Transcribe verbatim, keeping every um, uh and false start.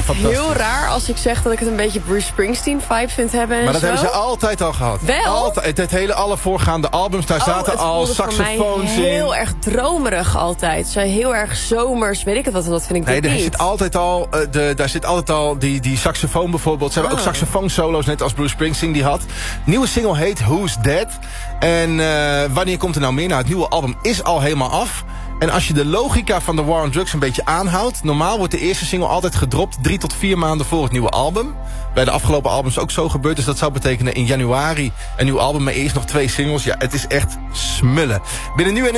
fantastisch. Heel raar als ik zeg dat ik het een beetje Bruce Springsteen vibe vind hebben en Maar dat zo? hebben ze altijd al gehad. Wel? Altijd. Het hele, alle voorgaande albums, daar Oh, zaten het al voelde voor mij saxofoons in. heel erg dromerig altijd. Zo heel erg zomers, weet ik het wat, dat vind ik Nee, dit daar niet. zit altijd al, uh, de, daar zit altijd al die, die saxofoon bijvoorbeeld. Ze hebben Oh. ook saxofoonsolo's, net als Bruce Springsteen die had. Nieuwe single heet Who's Dead. En uh, wanneer komt er nou meer? Nou, het nieuwe album is al helemaal af. En als je de logica van The War on Drugs een beetje aanhoudt... normaal wordt de eerste single altijd gedropt drie tot vier maanden voor het nieuwe album. Bij de afgelopen albums ook zo gebeurd. Dus dat zou betekenen in januari een nieuw album... maar eerst nog twee singles. Ja, het is echt smullen. Binnen nu en